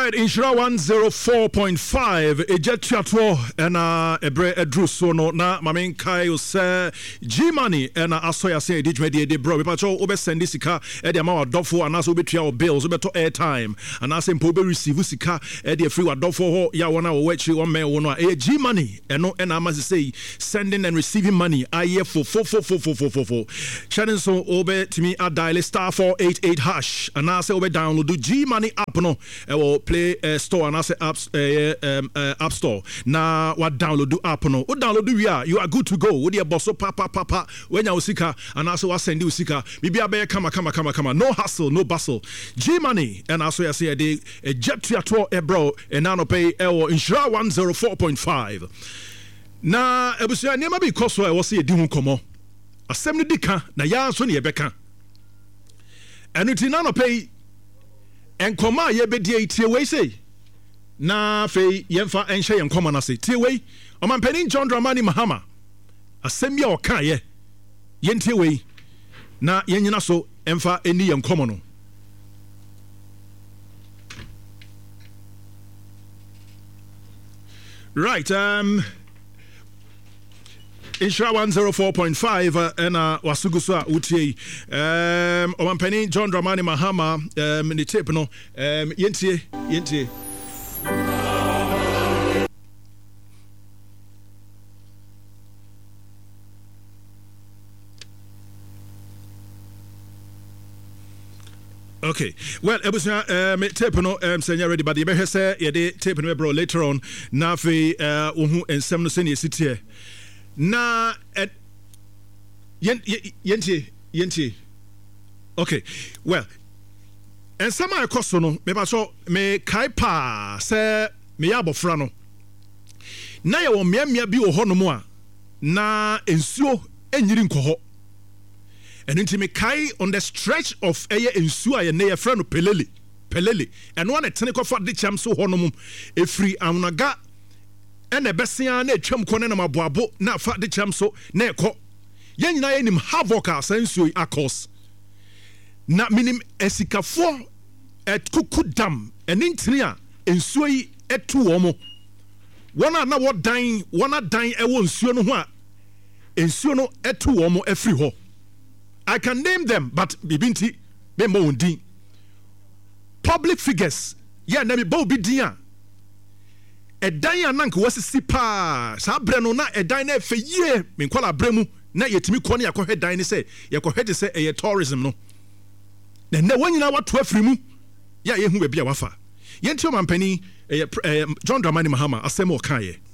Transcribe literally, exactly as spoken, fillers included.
right, Inshira one oh four point five. Ejet Chato and a Ebre Edru Sono na Mamin Kai say G Money and Asoya say Dij Media de Bro. Pacho Obe Sendi Sika Eddie Amawa Dofo and Aso Betria bills Obeto airtime and Asim Pobe receive Sika Eddie Free Dofo Yawana Wechi one me one a G Money and no and Amaz say sending and receiving money I year for four four four four four four four. Shannon so Obe to me a dial star four eight eight hash and I say Obe download do G Money app no. Will play uh, store and I say apps uh, um, uh, app store. Now what download do app no? What download do we are? You are good to go. With your boss papa papa when you sika and also what send you sika. Maybe I bear come come come come. No hustle, no bustle. G Money and also I say a day a jet to your tour a bro and now pay L Inshira one oh four point five. Na ebusia nema bi koso e wo se edi hu komo. Asem ni dika na ya so ne yebeka. Enu ti na no pay and koma ye be die tie we say na fe yemfa enhye yen koma na say tie we o man panin John Dramani Mahama asem ya o kan ye yen tie we na yen nyina so emfa eni yen koma no. Right, um Inshira one oh four point five uh, and uh, Wasugusa Uti um Omampeni John Dramani Mahama um the tape no um Yentie Yentie Okay, well, Ebusia, um, tape no, um, senya ready, but you better say, yeah, they tape no, bro, later on, Nafi, uh, uhu, and some no senior city here. Na et yenti yenti okay well and some I cost no me ba so me kai pa say me ya bofra no na ye wo miamia bi wo ho no mo a na ensuo enyiri nkoho eno me kai on the stretch of eye ensuo a ye na ye fra no pelele pelele and one etene ko fa de cham so ho no mo efri amunaga and the best thing na etwam kɔ na maboabo na fa de kyam so na ekɔ yen nyina yenim havoc asensuo akos na minim esikafo et kukudam eni ntini a ensuo yi etu wo mo wona na wo dan wona dan ewo nsuo no ho a ensuo no etu wo mo afri ho. I can name them but bibinti me mo ndin public figures yeah na me bo bi din a edan ya nank wasisi pa sa bre no na edan na efe ye me kwala bre mu na yetimi kɔ ne yakɔhwɛ dan ne sɛ yakɔhwɛ de sɛ eye tourism no na na wanyina wato afiri mu ya yehu ba bia wafa yenti o mampani John Dramani Mahama asɛm o kan ye